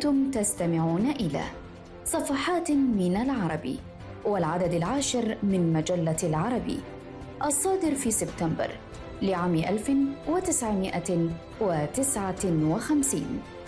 أنتم تستمعون إلى صفحات من العربي، والعدد 10 من مجلة العربي، الصادر في سبتمبر لعام 1959.